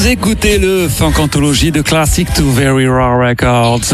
Vous écoutez le Funk Anthology de Classic to Very Raw Records.